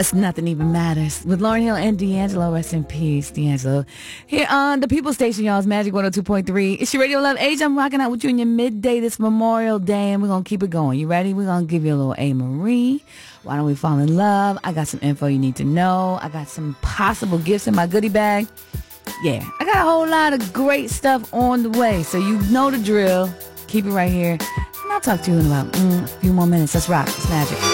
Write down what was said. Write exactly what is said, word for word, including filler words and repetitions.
Nothing Even Matters with Lauryn Hill and D'Angelo. Rest in peace, D'Angelo. Here on the People Station, y'all, it's Magic one oh two point three. It's your Radio Love Age. I'm rocking out with you in your midday this Memorial Day, and we're going to keep it going. You ready? We're going to give you a little A. Marie. Why Don't We Fall in Love? I got some info you need to know. I got some possible gifts in my goodie bag. Yeah, I got a whole lot of great stuff on the way, so you know the drill. Keep it right here, and I'll talk to you in about mm, a few more minutes. Let's rock. It's Magic.